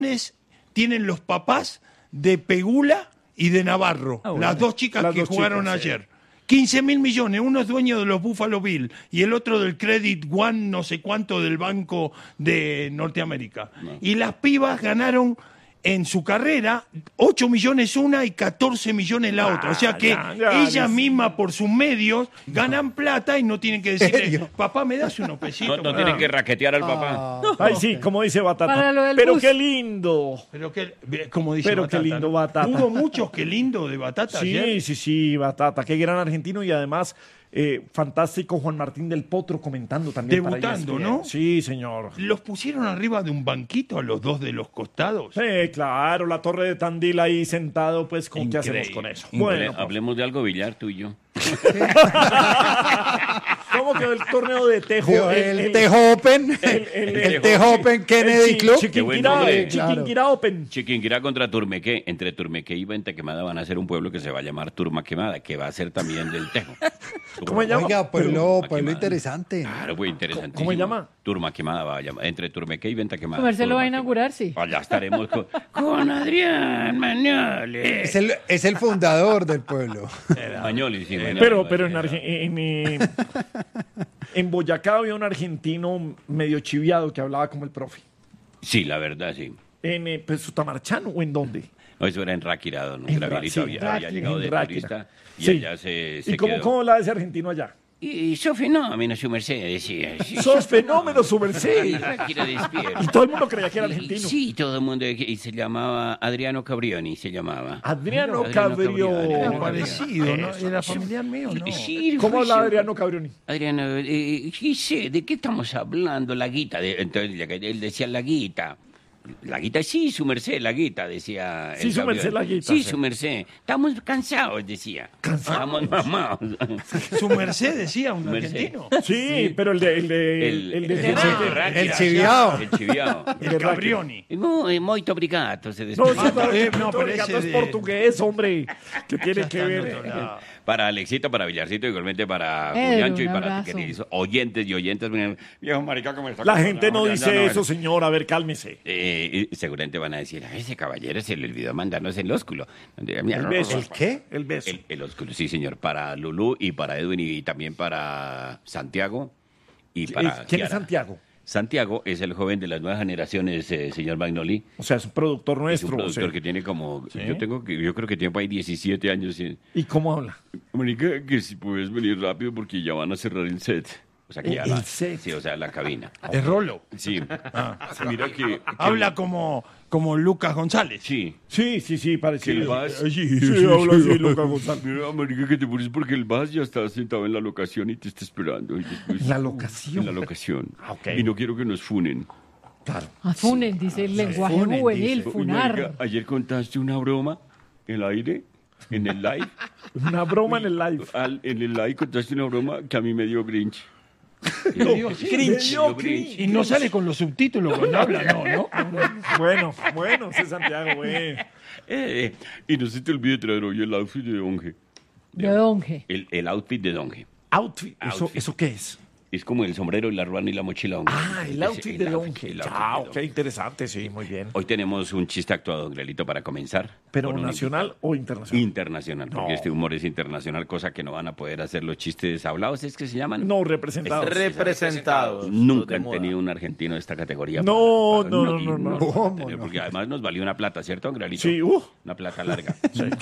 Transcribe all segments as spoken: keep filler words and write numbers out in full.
tienen los papás de Pegula y de Navarro, Ah, bueno. las dos chicas Las que dos jugaron chicas, sí. ayer. quince mil millones, uno es dueño de los Buffalo Bills y el otro del Credit One, no sé cuánto, del Banco de Norteamérica. No. Y las pibas ganaron en su carrera ocho millones una y catorce millones la otra. O sea que ya, ya, ellas sí. mismas por sus medios ganan plata y no tienen que decirle, ¿Serio? papá, ¿me das unos pesitos? No, no tienen que raquetear al papá. Ay, sí, como dice Batata. Para lo del Pero bus. qué lindo. Pero que, como dice Pero qué Batata, lindo ¿no? Batata. Hubo muchos que lindo de Batata Sí, ayer. sí, sí, Batata. Qué gran argentino y además eh, fantástico Juan Martín del Potro comentando también. para Debutando, E S P N. ¿no? Sí, señor. ¿Los pusieron arriba de un banquito a los dos de los costados? Sí, claro, la torre de Tandil ahí sentado, pues, ¿con qué Increíble. hacemos con eso? Hable- Bueno, hablemos de algo billar tú y yo. ¿cómo quedó el torneo de Tejo? Digo, El Tejo Open, el- el- el Tejo Open Kennedy el Club. Chi- Qué buen Chiquinquirá, nombre. eh, Chiquinquirá Open. Chiquinquirá contra Turmequé. Entre Turmequé y Venta Quemada van a ser un pueblo que se va a llamar Turma Quemada, que va a ser también del Tejo. ¿Cómo se llama? Oiga, pueblo, Turma pueblo Quemada. interesante. Claro, muy interesante. ¿Cómo se llama? Turma Quemada va a llamar. Entre Turmequé y Venta Quemada. Comercial lo Turma va a Quemada. inaugurar, sí. Allá estaremos con, con Adrián Mañoli. Es el, es el fundador del pueblo. Mañoli, sí. Mañoli Pero, va a pero en, ser. Arge- en, eh, en Boyacá había un argentino medio chiviado que hablaba como el profe. Sí, la verdad, sí. ¿En eh, pues, Sutamarchano o en dónde? No, eso era en Ráquira, don En Gabrielito. Ra- sí, había, había Ráquira, llegado de en Ráquira. turista y Sí. allá se, se ¿Y cómo, quedó. cómo habla ese argentino allá? Y sos fenómeno, su merced, decía. Sí, ¡Sos fenómeno, su sí, merced! Ráquira despierta. Y todo el mundo creía que era Y- argentino. Sí, todo el mundo. Y se llamaba Adriano Cabrioni, se llamaba. Adriano Adriano Cabrioni. Cabrioni. Era Adriano parecido, ¿no? Eso, Era eso. familiar mío, ¿no? Sí, ¿Cómo fue habla eso. Adriano Cabrioni? Adriano, eh, sí sé, ¿de qué estamos hablando? La guita. De, entonces él decía la guita. La guita, sí, su merced, la guita, decía. Sí, el su Cabrioni. merced, la guita, Sí, sí. su merced. Estamos cansados, decía. Estamos mamados. Su merced decía un Merced. argentino. Sí, pero el de... El de, el, el de- el- Ah, el- el chiviao. El chiviao. El Cabrioni. Muy, muy obrigado, se No, despidió. sí, no, eh, no, no, pero ese es de- portugués, hombre. ¿Qué tiene que Está en ver? otro lado. Para Alexito, para Villarcito, igualmente para Pedro, Juliancho y un para abrazo. queridos oyentes y oyentes. Viejo marica, ¿cómo está? La gente no Ya, dice ya, eso, señor. A ver, cálmese. Eh, y seguramente van a decir, a ese caballero se le olvidó mandarnos el ósculo. El beso. ¿El qué? El beso. El, el ósculo, sí, señor. Para Lulú y para Edwin y también para Santiago y para ¿Quién es Kiara. Santiago? Santiago es el joven de las nuevas generaciones, eh, señor Magnoli. O sea, es un productor Es un nuestro. productor o sea. que tiene como, yo tengo que, yo creo que tiene por ahí diecisiete años. y- ¿Y cómo habla? Marica, que si puedes venir rápido porque ya van a cerrar el set. O sea, que ya El la, set. Sí, o sea, la cabina. Es Rolo. Sí. Mira que, que- Habla como, como Lucas González. Sí. Sí, sí, sí, Que el parecido. Vaz... Sí, habla así, Lucas González. Mira, marica, que te pones porque el Vaz ya está sentado en la locación y te está esperando. Y después- ¿En la locación? En la locación. Ah, ok. Y no quiero que nos funen. Claro. A funen, dice el lenguaje funen, juvenil, dice. Uy, funar. marica, ayer contaste una broma en el aire, en el live. Una broma en el live. Al- en el live contaste una broma que a mí me dio grinch. Le dio- sí, Cringe. le dio cringe. Y no sale con los subtítulos cuando habla, no, ¿no? Bueno, bueno, ese es Santiago, güey. Eh, y no se te olvide traer hoy el outfit de Donge. De Donge. El, el outfit de Donge. Outfit. ¿Eso, Outfit. ¿Eso qué es? Es como el sombrero, la ruana y la mochila Donge. Ah, el Ese- outfit de el Donge. el outfit Ah, de ok, Donge. interesante, sí, muy bien. Hoy tenemos un chiste actuado, Grelito, para comenzar. ¿Pero Con un nacional o internacional? Internacional, porque No. este humor es internacional, cosa que no van a poder hacer los chistes hablados, ¿es que se llaman? No, representados. Representados. Nunca de han moda. tenido un argentino de esta categoría. No, para- no, y no, no, lo no. van a ¿Cómo tener, no? Porque además nos valió una plata, ¿cierto, Grelito? Sí, uh. Una plata larga.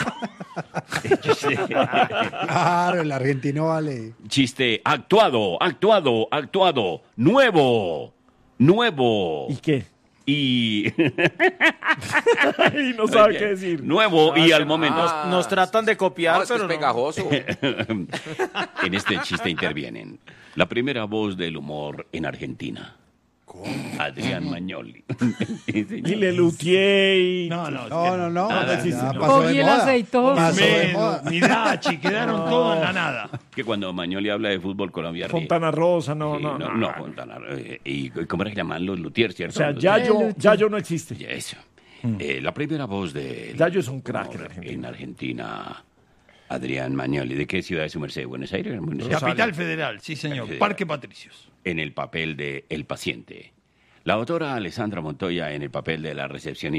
Claro, el argentino vale. Chiste actuado, actuado, actuado, nuevo, nuevo. ¿Y qué? Y... Y no sabe qué decir. Nuevo y al momento. Nos, nos tratan de copiar, No, es que es pero no. pegajoso. En este chiste intervienen la primera voz del humor en Argentina. Adrián Magnoli. Sí, señor. Y le luteé y... No, no. No, no, no. Nada, ya sí, sí, no. pasó de Oye, el moda. aceitoso. Pasó de Medo, moda. Midachi, quedaron todos en la nada. Que cuando Magnoli habla de fútbol Colombia ríe. Fontana Rosa, no, Sí, no, no. no, Fontana. eh, ¿Y cómo era que llaman los luthiers, O cierto? sea, Los- Yayo, Lucho. Yayo no existe. Eso. Eh, la primera voz de... Yayo es un crack en Argentina. En Argentina, Adrián Magnoli. ¿De qué ciudad es su merced? ¿Buenos Aires? Buenos Aires. Capital Federal, sí señor. Federal. Parque Patricios. En el papel de El Paciente. La autora Alessandra Montoya en el papel de la recepcionista